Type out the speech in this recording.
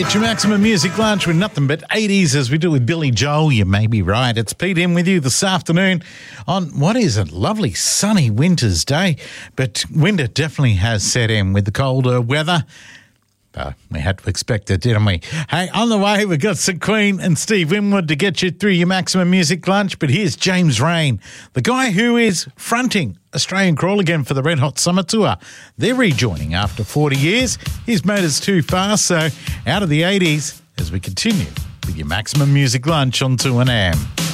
It's your Maximum Music Lunch with nothing but 80s as we do with Billy Joel. You may be right. It's Pete in with you this afternoon on what is a lovely sunny winter's day. But winter definitely has set in with the colder weather. We had to expect it, didn't we? Hey, on the way, we've got St. Queen and Steve Winwood to get you through your Maximum Music Lunch. But here's James Rain, the guy who is fronting Australian Crawl again for the Red Hot Summer Tour. They're rejoining after 40 years. His motor's too fast, so out of the 80s as we continue with your Maximum Music Lunch on 2AM.